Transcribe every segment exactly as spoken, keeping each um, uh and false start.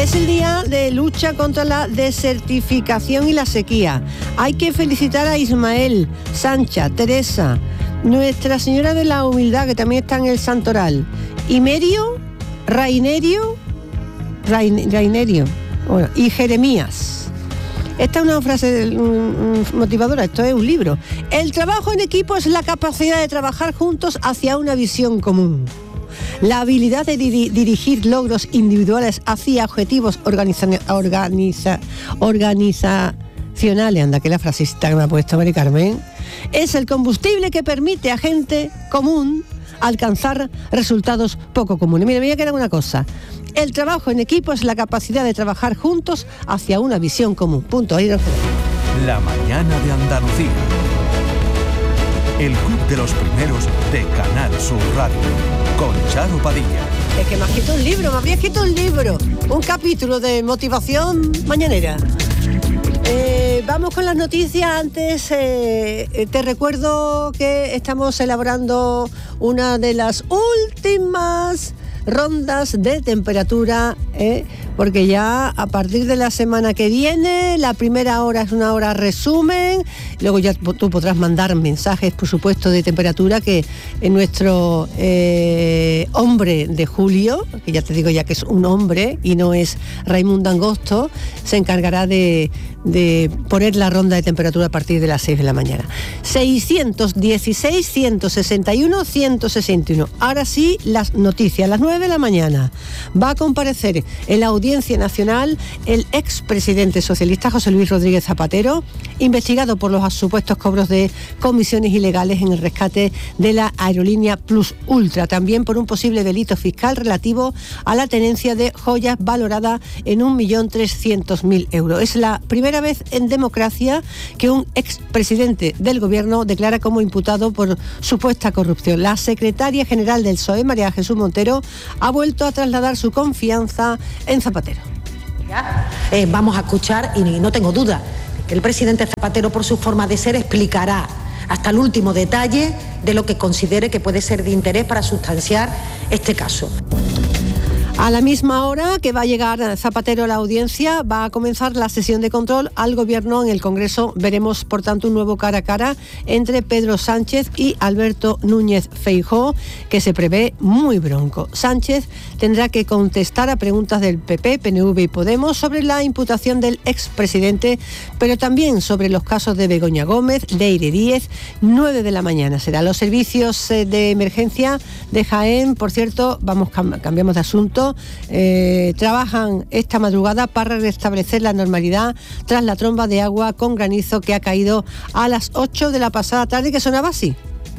Es el día de lucha contra la desertificación y la sequía. Hay que felicitar a Ismael, Sancha, Teresa, Nuestra Señora de la Humildad, que también está en el Santoral, Imerio, Rainerio, Rain, Rainerio bueno, y Jeremías. Esta es una frase motivadora, esto es un libro. El trabajo en equipo es la capacidad de trabajar juntos hacia una visión común. La habilidad de diri- dirigir logros individuales hacia objetivos organiza- organiza- organizacionales, anda que la frasista que me ha puesto Mari Carmen, es el combustible que permite a gente común alcanzar resultados poco comunes. Mira, me voy a quedar una cosa. El trabajo en equipo es la capacidad de trabajar juntos hacia una visión común. Punto. Ahí nos quedamos. La mañana de Andalucía. El club de los primeros de Canal Sur Radio. Con Charo Padilla. Es que me has escrito un libro, me había escrito un libro. Un capítulo de motivación mañanera. Eh, vamos con las noticias. Antes eh, te recuerdo que estamos elaborando una de las últimas rondas de temperatura, eh, porque ya a partir de la semana que viene la primera hora es una hora resumen, luego ya tú podrás mandar mensajes, por supuesto, de temperatura, que en nuestro eh, hombre de Julio, que ya te digo ya que es un hombre y no es Raimundo Angosto, se encargará de, de poner la ronda de temperatura a partir de las seis de la mañana. seiscientos dieciséis, ciento sesenta y uno, ciento sesenta y uno. Ahora sí, las noticias. A las nueve de la mañana va a comparecer en la Audiencia Nacional el expresidente socialista José Luis Rodríguez Zapatero, investigado por los supuestos cobros de comisiones ilegales en el rescate de la aerolínea Plus Ultra, también por un posible delito fiscal relativo a la tenencia de joyas valorada en un millón trescientos mil euros. Es la primera vez en democracia que un expresidente del gobierno declara como imputado por supuesta corrupción. La secretaria general del P S O E, María Jesús Montero, ha vuelto a trasladar su confianza en Zapatero. Eh, vamos a escuchar, y no tengo duda, que el presidente Zapatero, por su forma de ser, explicará hasta el último detalle de lo que considere que puede ser de interés para sustanciar este caso. A la misma hora que va a llegar Zapatero a la audiencia, va a comenzar la sesión de control al gobierno en el Congreso. Veremos, por tanto, un nuevo cara a cara entre Pedro Sánchez y Alberto Núñez Feijóo, que se prevé muy bronco. Sánchez tendrá que contestar a preguntas del P P, P N V y Podemos sobre la imputación del expresidente, pero también sobre los casos de Begoña Gómez, Leire Díez. nueve de la mañana será. Los servicios de emergencia de Jaén, por cierto, vamos, cambiamos de asunto, Eh, trabajan esta madrugada para restablecer la normalidad tras la tromba de agua con granizo que ha caído a las ocho de la pasada tarde, que sonaba así.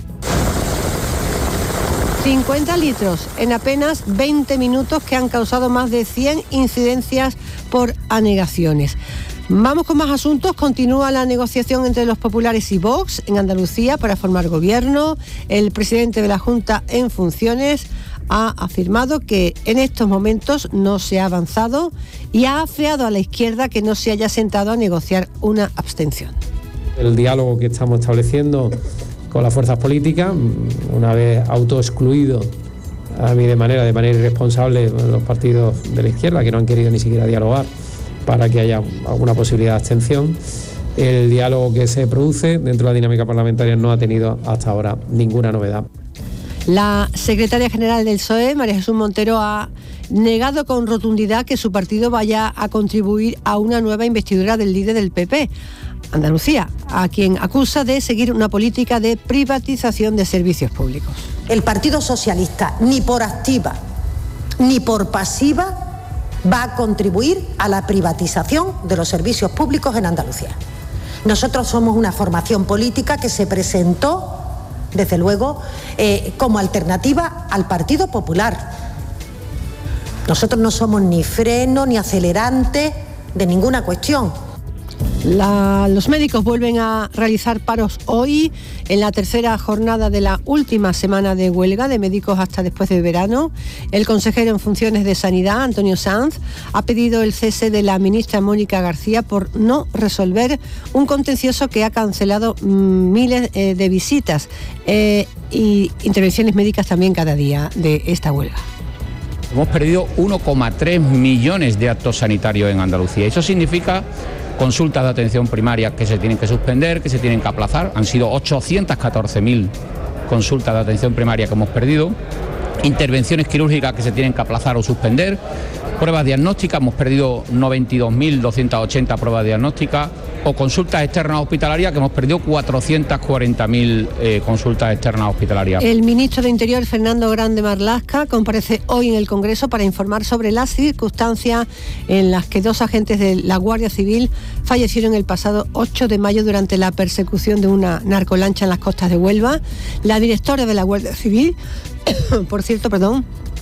cincuenta litros en apenas veinte minutos, que han causado más de cien incidencias por anegaciones. Vamos con más asuntos. Continúa la negociación entre los populares y Vox en Andalucía para formar gobierno. El presidente de la Junta en funciones ha afirmado que en estos momentos no se ha avanzado y ha afeado a la izquierda que no se haya sentado a negociar una abstención. El diálogo que estamos estableciendo con las fuerzas políticas, una vez autoexcluido a mí de manera, de manera irresponsable los partidos de la izquierda, que no han querido ni siquiera dialogar para que haya alguna posibilidad de abstención, el diálogo que se produce dentro de la dinámica parlamentaria no ha tenido hasta ahora ninguna novedad. La secretaria general del P S O E, María Jesús Montero, ha negado con rotundidad que su partido vaya a contribuir a una nueva investidura del líder del P P, Andalucía, a quien acusa de seguir una política de privatización de servicios públicos. El Partido Socialista, ni por activa ni por pasiva, va a contribuir a la privatización de los servicios públicos en Andalucía. Nosotros somos una formación política que se presentó, desde luego, eh, como alternativa al Partido Popular. Nosotros no somos ni freno ni acelerante de ninguna cuestión. La, los médicos vuelven a realizar paros hoy en la tercera jornada de la última semana de huelga de médicos hasta después del verano. El consejero en funciones de Sanidad, Antonio Sanz, ha pedido el cese de la ministra Mónica García por no resolver un contencioso que ha cancelado mmm, miles eh, de visitas eh, y intervenciones médicas también cada día de esta huelga. Hemos perdido uno coma tres millones de actos sanitarios en Andalucía. Eso significa consultas de atención primaria que se tienen que suspender, que se tienen que aplazar. Han sido ochocientas catorce mil consultas de atención primaria que hemos perdido. Intervenciones quirúrgicas que se tienen que aplazar o suspender. Pruebas diagnósticas, hemos perdido noventa y dos mil doscientas ochenta pruebas diagnósticas. O consultas externas hospitalarias, que hemos perdido cuatrocientas cuarenta mil eh, consultas externas hospitalarias. El ministro de Interior, Fernando Grande Marlaska, comparece hoy en el Congreso para informar sobre las circunstancias en las que dos agentes de la Guardia Civil fallecieron el pasado ocho de mayo durante la persecución de una narcolancha en las costas de Huelva. La directora de la Guardia Civil, por cierto, perdón,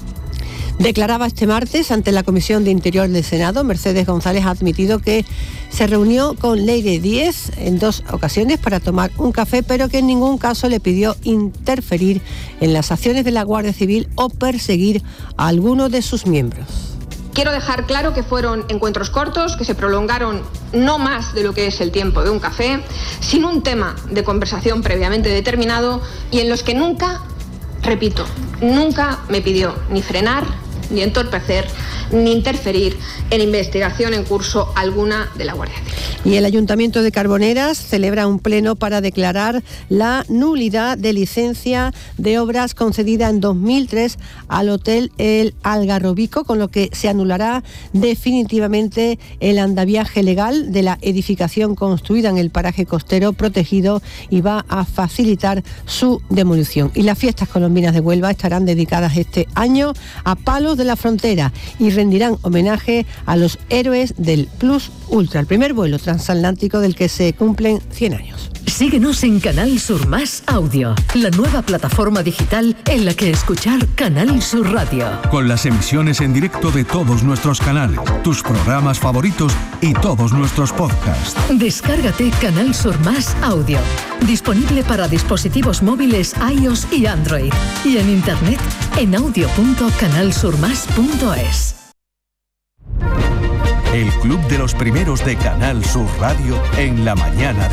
declaraba este martes ante la Comisión de Interior del Senado. Mercedes González ha admitido que se reunió con Leire Díez en dos ocasiones para tomar un café, pero que en ningún caso le pidió interferir en las acciones de la Guardia Civil o perseguir a alguno de sus miembros. Quiero dejar claro que fueron encuentros cortos, que se prolongaron no más de lo que es el tiempo de un café, sin un tema de conversación previamente determinado y en los que nunca, repito, nunca me pidió ni frenar, ni entorpecer, ni interferir en investigación en curso alguna de la Guardia Civil. Y el Ayuntamiento de Carboneras celebra un pleno para declarar la nulidad de licencia de obras concedida en dos mil tres al Hotel El Algarrobico, con lo que se anulará definitivamente el andamiaje legal de la edificación construida en el paraje costero protegido y va a facilitar su demolición. Y las fiestas colombinas de Huelva estarán dedicadas este año a palos de la frontera y rendirán homenaje a los héroes del Plus Ultra, el primer vuelo transatlántico del que se cumplen cien años. Síguenos en Canal Sur Más Audio, la nueva plataforma digital en la que escuchar Canal Sur Radio. Con las emisiones en directo de todos nuestros canales, tus programas favoritos y todos nuestros podcasts. Descárgate Canal Sur Más Audio, disponible para dispositivos móviles iOS y Android, y en internet en audio punto canal sur más punto es. El Club de los Primeros de Canal Sur Radio en la mañana de